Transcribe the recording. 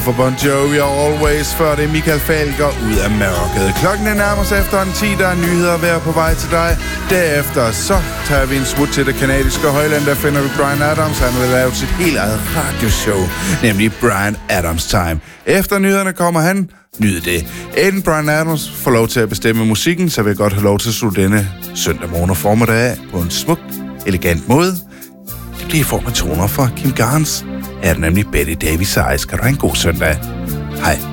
For Bon Jovi og Always, før det er Michael Falker ud af mørket. Klokken er nærmest efter en 10, der er nyheder at være på vej til dig. Derefter så tager vi en smut til det kanadiske højland, der finder vi Bryan Adams. Han vil lave sit helt eget radioshow, nemlig Bryan Adams Time. Efter nyhederne kommer han. Nyd det. Inden Bryan Adams får lov til at bestemme musikken, så vil jeg godt have lov til at slutte denne søndag morgen og formiddag af på en smuk, elegant måde. Det bliver i form af toner fra Kim Garns. Er det nemlig Betty Davis Eyes. Kan du have en god søndag. Hej.